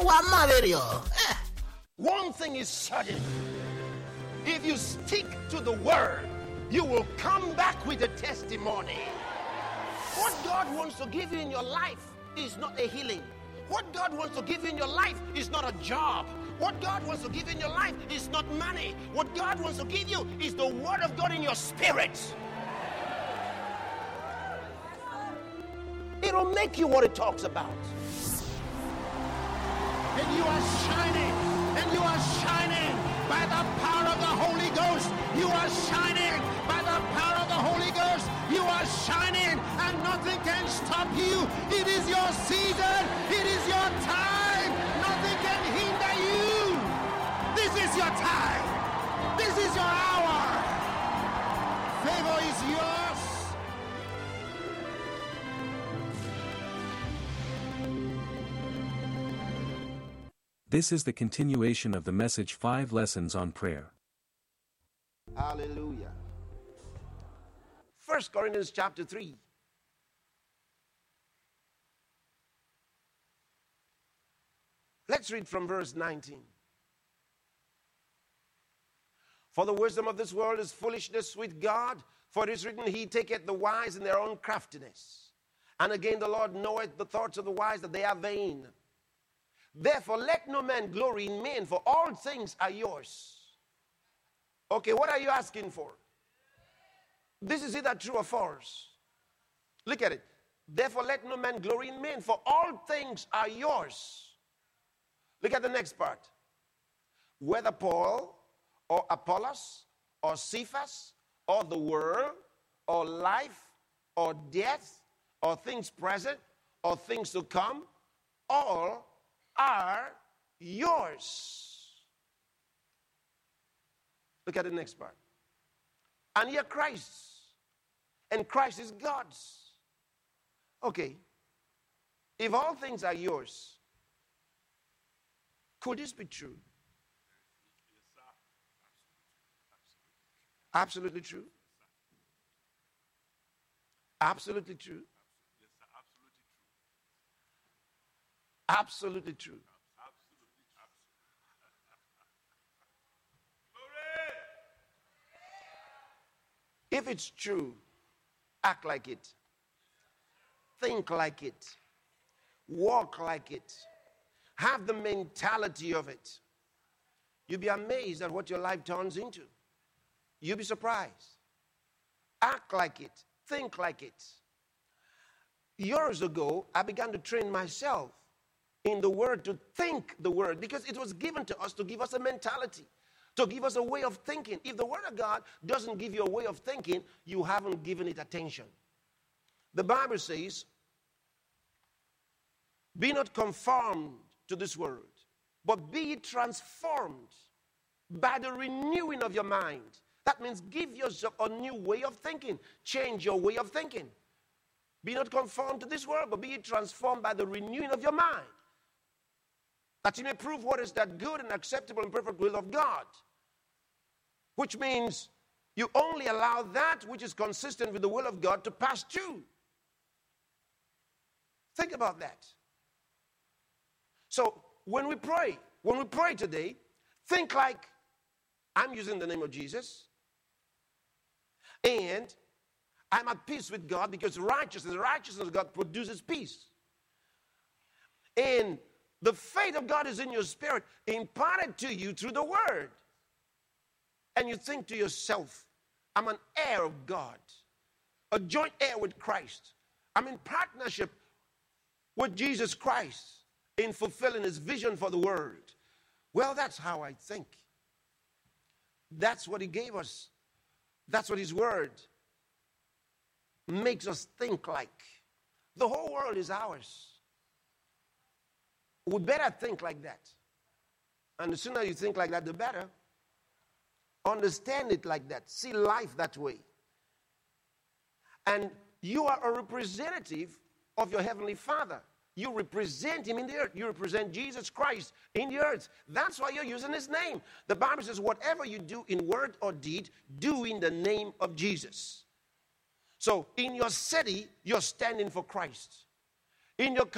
One thing is certain. If you stick to the word, you will come back with a testimony. What God wants to give you in your life is not a healing. What God wants to give you in your life is not a job. What God wants to give you in your life is not money. What God wants to give you is the word of God in your spirit. It'll make you what it talks about. And you are shining. And you are shining by the power of the Holy Ghost. You are shining by the power of the Holy Ghost. You are shining and nothing can stop you. It is your season. It is your time. Nothing can hinder you. This is your time. This is your hour. Favor is yours. This is the continuation of the message 5 Lessons on Prayer. Hallelujah. 1 Corinthians chapter 3. Let's read from verse 19. For the wisdom of this world is foolishness with God, for it is written, He taketh the wise in their own craftiness. And again the Lord knoweth the thoughts of the wise, that they are vain. Therefore, let no man glory in men, for all things are yours. Okay, what are you asking for? This is either true or false. Look at it. Therefore, let no man glory in men, for all things are yours. Look at the next part. Whether Paul or Apollos or Cephas or the world or life or death or things present or things to come, all are yours. Look at the next part. And ye are Christ's, and Christ is God's. Okay, if all things are yours, could this be true? Absolutely true. Absolutely true. Absolutely true. If it's true, act like it. Think like it. Walk like it. Have the mentality of it. You'll be amazed at what your life turns into. You'll be surprised. Act like it. Think like it. Years ago, I began to train myself in the word, to think the word, because it was given to us to give us a mentality, to give us a way of thinking. If the word of God doesn't give you a way of thinking, you haven't given it attention. The Bible says, be not conformed to this world, but be ye transformed by the renewing of your mind. That means give yourself a new way of thinking. Change your way of thinking. Be not conformed to this world, but be ye transformed by the renewing of your mind, that you may prove what is that good and acceptable and perfect will of God. Which means you only allow that which is consistent with the will of God to pass through. Think about that. So when we pray today, think like I'm using the name of Jesus, and I'm at peace with God, because the righteousness of God produces peace. And the faith of God is in your spirit, imparted to you through the word. And you think to yourself, I'm an heir of God, a joint heir with Christ. I'm in partnership with Jesus Christ in fulfilling his vision for the world. Well, that's how I think. That's what he gave us. That's what his word makes us think like. The whole world is ours. We better think like that. And the sooner you think like that, the better. Understand it like that. See life that way. And you are a representative of your Heavenly Father. You represent him in the earth. You represent Jesus Christ in the earth. That's why you're using his name. The Bible says, whatever you do in word or deed, do in the name of Jesus. So in your city, you're standing for Christ. In your